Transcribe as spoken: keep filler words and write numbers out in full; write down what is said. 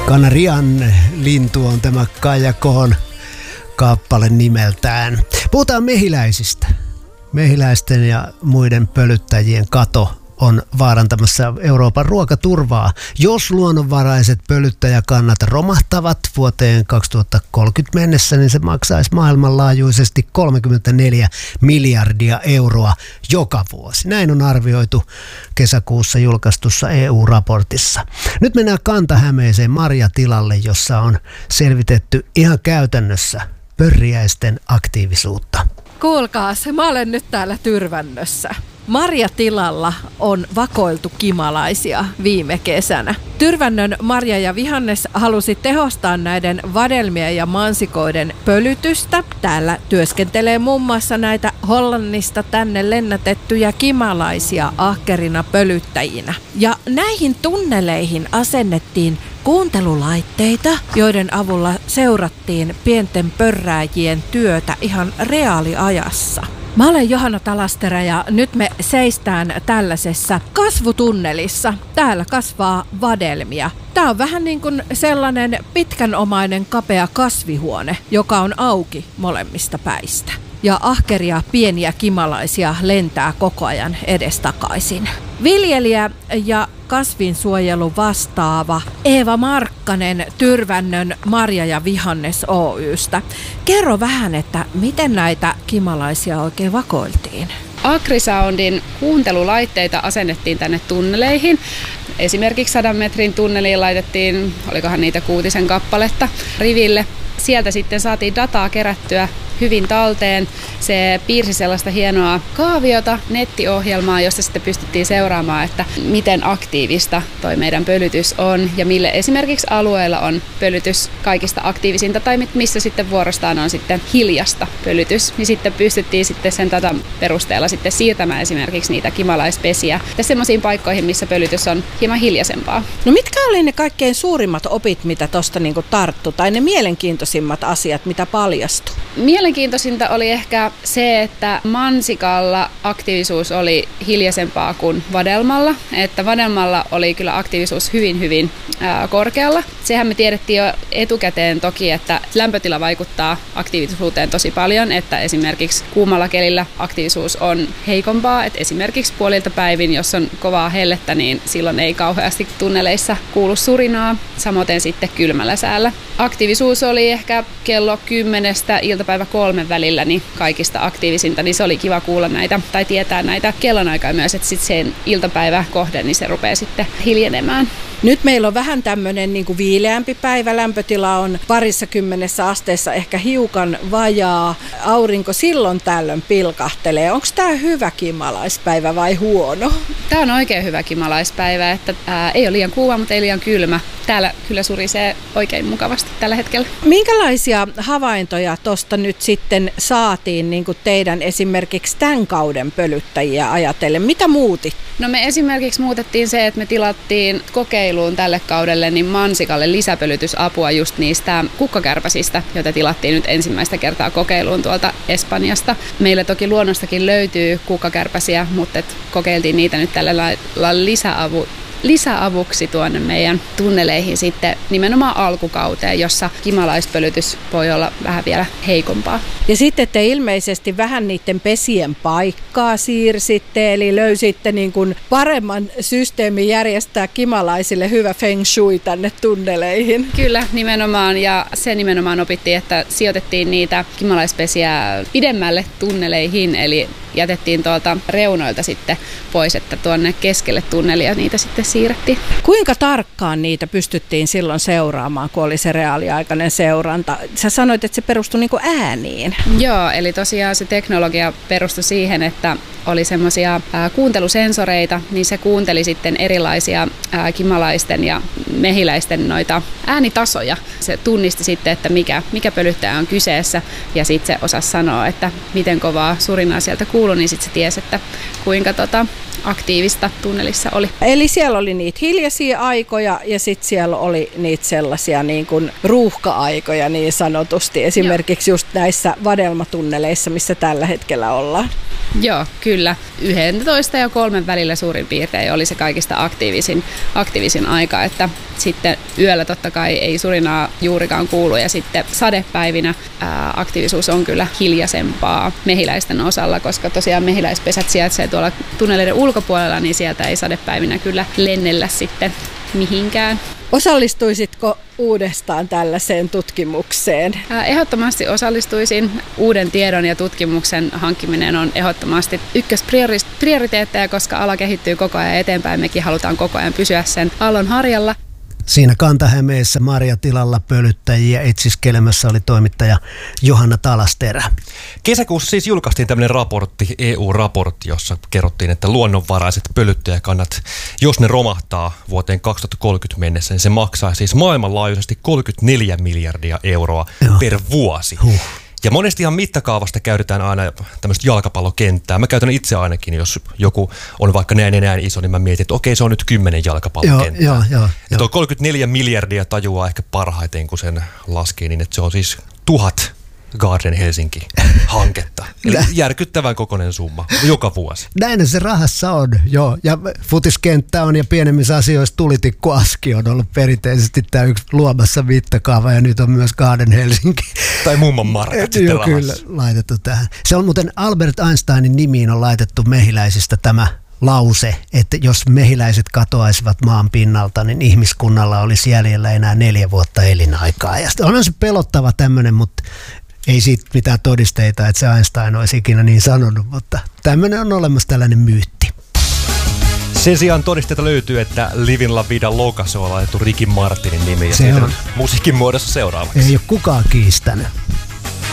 Kanarian lintu on tämä Kaija Kohon kappale nimeltään. Puhutaan mehiläisistä. Mehiläisten ja muiden pölyttäjien kato on vaarantamassa Euroopan ruokaturvaa. Jos luonnonvaraiset pölyttäjäkannat romahtavat vuoteen kaksituhattakolmekymmentä mennessä, niin se maksaisi maailmanlaajuisesti kolmekymmentäneljä miljardia euroa joka vuosi. Näin on arvioitu kesäkuussa julkaistussa E U-raportissa. Nyt mennään Kanta-Hämeeseen marjatilalle, jossa on selvitetty ihan käytännössä pörriäisten aktiivisuutta. Kuulkaas, mä olen nyt täällä Tyrvännössä. Marjatilalla on vakoiltu kimalaisia viime kesänä. Tyrvännön Marja ja Vihannes halusi tehostaa näiden vadelmien ja mansikoiden pölytystä. Täällä työskentelee muun muassa näitä Hollannista tänne lennätettyjä kimalaisia ahkerina pölyttäjinä. Ja näihin tunneleihin asennettiin kuuntelulaitteita, joiden avulla seurattiin pienten pörrääjien työtä ihan reaaliajassa. Mä olen Johanna Talasterä ja nyt me seistään tällaisessa kasvutunnelissa. Täällä kasvaa vadelmia. Tää on vähän niin kuin sellainen pitkänomainen kapea kasvihuone, joka on auki molemmista päistä. Ja ahkeria pieniä kimalaisia lentää koko ajan edestakaisin. Viljelijä ja kasvinsuojelu vastaava Eeva Markkanen Tyrvännön Marja ja Vihannes Oy:stä. Kerro vähän, että miten näitä kimalaisia oikein vakoiltiin? Agrisoundin kuuntelulaitteita asennettiin tänne tunneleihin. Esimerkiksi sadan metrin tunneliin laitettiin, olikohan niitä kuutisen kappaletta, riville. Sieltä sitten saatiin dataa kerättyä hyvin talteen. Se piirsi sellaista hienoa kaaviota, nettiohjelmaa, josta sitten pystyttiin seuraamaan, että miten aktiivista toi meidän pölytys on ja mille esimerkiksi alueella on pölytys kaikista aktiivisinta tai missä sitten vuorostaan on sitten hiljasta pölytys. Niin sitten pystyttiin sitten sen datan perusteella sitten siirtämään esimerkiksi niitä kimalaispesiä semmoisiin paikkoihin, missä pölytys on hieman hiljaisempaa. No mitkä oli ne kaikkein suurimmat opit, mitä tuosta niinku tarttu, tai ne mielenkiintoisimmat asiat, mitä paljastui? Mielenkiintoisinta oli ehkä se, että mansikalla aktiivisuus oli hiljaisempaa kuin vadelmalla. Että vadelmalla oli kyllä aktiivisuus hyvin, hyvin ää, korkealla. Sehän me tiedettiin jo etukäteen toki, että lämpötila vaikuttaa aktiivisuuteen tosi paljon. Että esimerkiksi kuumalla kelillä aktiivisuus on heikompaa. Että esimerkiksi puolilta päivin, jos on kovaa hellettä, niin silloin ei kauheasti tunneleissa kuulu surinaa. Samoin sitten kylmällä säällä. Aktiivisuus oli ehkä kello kymmenestä iltapäivä kolmen välillä niin kaikista aktiivisinta, niin se oli kiva kuulla näitä tai tietää näitä kellonaikaa myös, että sitten sen iltapäivä kohden niin se rupeaa sitten hiljenemään. Nyt meillä on vähän tämmöinen niin kuin viileämpi päivä, lämpötila on parissa kymmenessä asteessa, ehkä hiukan vajaa, aurinko silloin tällöin pilkahtelee. Onko tämä hyvä kimalaispäivä vai huono? Tämä on oikein hyvä kimalaispäivä, että ää, ei ole liian kuuma, mutta ei liian kylmä. Täällä kyllä surisee oikein mukavasti tällä hetkellä. Minkälaisia havaintoja tuosta nyt sitten saatiin niin kuin teidän esimerkiksi tämän kauden pölyttäjiä ajatellen? Mitä muuti? No me esimerkiksi muutettiin se, että me tilattiin kokeiluun tälle kaudelle niin mansikalle lisäpölytysapua just niistä kukkakärpäsistä, joita tilattiin nyt ensimmäistä kertaa kokeiluun tuolta Espanjasta. Meillä toki luonnostakin löytyy kukkakärpäsiä, mutta et kokeiltiin niitä nyt tällä lailla lisäavu. lisäavuksi tuonne meidän tunneleihin sitten nimenomaan alkukauteen, jossa kimalaispölytys voi olla vähän vielä heikompaa. Ja sitten te ilmeisesti vähän niiden pesien paikkaa siirsitte, eli löysitte niin kuin paremman systeemin järjestää kimalaisille hyvä feng shui tänne tunneleihin. Kyllä, nimenomaan, ja se nimenomaan opittiin, että sijoitettiin niitä kimalaispesiä pidemmälle tunneleihin, eli jätettiin tuolta reunoilta sitten pois, että tuonne keskelle tunnelia niitä sitten siirrettiin. Kuinka tarkkaan niitä pystyttiin silloin seuraamaan, kun oli se reaaliaikainen seuranta? Sä sanoit, että se perustui niin kuin ääniin. Joo, eli tosiaan se teknologia perustui siihen, että oli semmoisia kuuntelusensoreita, niin se kuunteli sitten erilaisia ää, kimalaisten ja mehiläisten noita äänitasoja. Se tunnisti sitten, että mikä, mikä pölyttäjä on kyseessä, ja sitten se osasi sanoa, että miten kovaa surinaa sieltä kuuluu, niin sitten se tiesi, että kuinka tota, aktiivista tunnelissa oli. Eli siellä oli niitä hiljaisia aikoja ja sitten siellä oli niitä sellaisia niin kuin ruuhka-aikoja niin sanotusti. Esimerkiksi just näissä vadelmatunneleissa, missä tällä hetkellä ollaan. Joo, kyllä. yksitoista ja kolmen välillä suurin piirtein oli se kaikista aktiivisin, aktiivisin aika, että sitten yöllä totta kai ei surinaa juurikaan kuulu ja sitten sadepäivinä ää, aktiivisuus on kyllä hiljaisempaa mehiläisten osalla, koska tosiaan mehiläispesät sijaitsee tuolla tunneleiden ulkopuolella, niin sieltä ei sadepäivinä kyllä lennellä sitten mihinkään. Osallistuisitko uudestaan tällaiseen tutkimukseen? Ehdottomasti osallistuisin. Uuden tiedon ja tutkimuksen hankkiminen on ehdottomasti ykkösprioriteetteja, koska ala kehittyy koko ajan eteenpäin. Mekin halutaan koko ajan pysyä sen aallon harjalla. Siinä Kanta-Hämeessä Marjatilalla pölyttäjiä etsiskelemässä oli toimittaja Johanna Talasterä. Kesäkuussa siis julkaistiin tämmöinen raportti, E U-raportti, jossa kerrottiin, että luonnonvaraiset pölyttäjäkannat, jos ne romahtaa vuoteen kaksituhattakolmekymmentä mennessä, niin se maksaa siis maailmanlaajuisesti kolmekymmentäneljä miljardia euroa Joo. per vuosi. Huh. Ja monesti ihan mittakaavasta käytetään aina tämmöistä jalkapallokenttää. Mä käytän itse ainakin, jos joku on vaikka näin ja näin iso, niin mä mietin, että okei, se on nyt kymmenen jalkapallokenttää. Joo, joo, joo, ja tuo kolmekymmentäneljä miljardia tajuaa ehkä parhaiten, kun sen laskee, niin että se on siis tuhat Garden Helsinki-hanketta. Eli järkyttävän kokoinen summa joka vuosi. Näin se rahassa on, joo. Ja futiskenttä on ja pienemmissä asioissa tulitikkuaski on ollut perinteisesti tämä yksi luomassa mittakaava ja nyt on myös Garden Helsinki. Tai mummon markat sitten joo, rahassa. Kyllä, laitettu tähän. Se on muuten Albert Einsteinin nimiin on laitettu mehiläisistä tämä lause, että jos mehiläiset katoaisivat maan pinnalta, niin ihmiskunnalla olisi jäljellä enää neljä vuotta elinaikaa. Ja onhan se pelottava tämmöinen, mutta ei siitä mitään todisteita, että se Einstein olisi ikinä niin sanonut, mutta tämmöinen on olemassa tällainen myytti. Sen sijaan todisteita löytyy, että Livin La Vida Loca se on laitettu Ricky Martinin nimi ja se siitä on musiikin muodossa seuraavaksi. Ei ole kukaan kiistänyt.